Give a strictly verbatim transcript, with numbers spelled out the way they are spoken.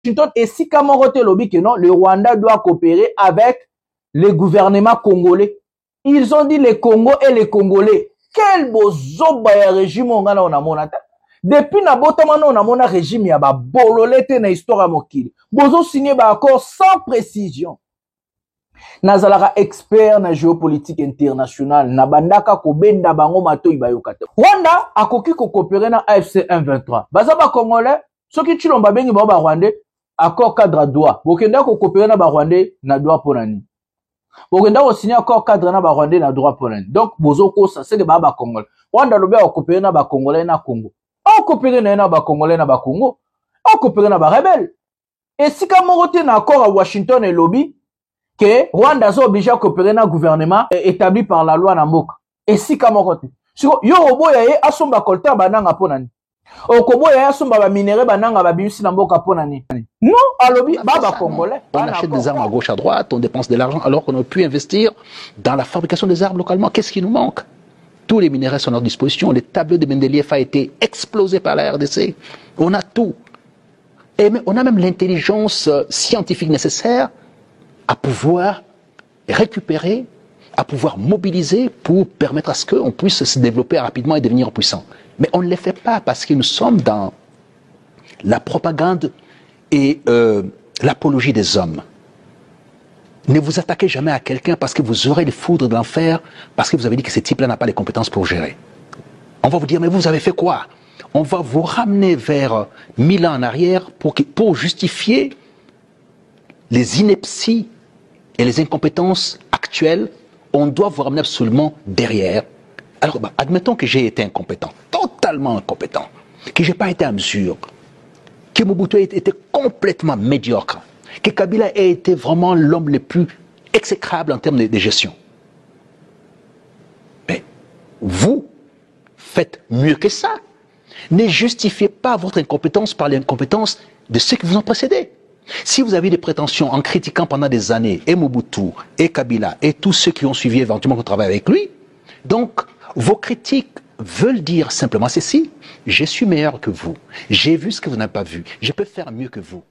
Washington et si Kamorote lobby que non, le Rwanda doit coopérer avec le gouvernement congolais. Ils ont dit les Congo et les Congolais. Quel beau zoba ya régime on a monata. Depuis na botamano on a mona régime ya ba bololete na histoire mokili. Bozo signé ba accord sans précision. Nazalaka expert na géopolitique internationale na bandaka ko benda bango mato ibayokate. Rwanda akoki ko coopérer na A F C M vingt-trois. Baza ba Congolais, soki chilomba bengi ba Rwandais accord cadre droit. Bokenda ko coopérer na ba Rwandais na droit ponani. Bokenda ko signer accord cadre na ba Rwandais na droit ponani. Donc bozo ko ça c'est que ba ba Congolais. Rwanda lobe ko coopérer na ba Congolais na Congo. On coopérer na ba Congolais na ba Congo. On coopérer na ba rebelle. Et si Kamorote na accord à Washington et lobby que Rwanda est obligé à coopérer dans le gouvernement établi par la loi Namboka. Et si Kamorote. Yo oboya ye asomba kolta bananga ponani. Okoboya ye asomba ba minéraux bananga ba bimisi Namboka ponani. Non, alobi baba congolais. On achète des armes à gauche à droite, on dépense de l'argent alors qu'on aurait pu investir dans la fabrication des armes localement. Qu'est-ce qui nous manque? Tous les minéraux sont à notre disposition. Les tableaux de Mendeleev a été explosé par la R D C. On a tout. Et on a même l'intelligence scientifique nécessaire à pouvoir récupérer, à pouvoir mobiliser pour permettre à ce qu'on puisse se développer rapidement et devenir puissant. Mais on ne le fait pas parce que nous sommes dans la propagande et euh, l'apologie des hommes. Ne vous attaquez jamais à quelqu'un parce que vous aurez les foudres de l'enfer, parce que vous avez dit que ce type-là n'a pas les compétences pour gérer. On va vous dire, mais vous avez fait quoi? On va vous ramener vers mille ans en arrière pour, que, pour justifier les inepties et les incompétences actuelles. On doit vous ramener absolument derrière. Alors, bah, admettons que j'ai été incompétent, totalement incompétent, que je n'ai pas été à mesure, que Mobutu ait été complètement médiocre, que Kabila ait été vraiment l'homme le plus exécrable en termes de, de gestion. Mais vous faites mieux que ça. Ne justifiez pas votre incompétence par l'incompétence de ceux qui vous ont précédé. Si vous avez des prétentions en critiquant pendant des années et Mobutu, et Kabila, et tous ceux qui ont suivi éventuellement le travail avec lui, donc vos critiques veulent dire simplement ceci: je suis meilleur que vous, j'ai vu ce que vous n'avez pas vu, je peux faire mieux que vous.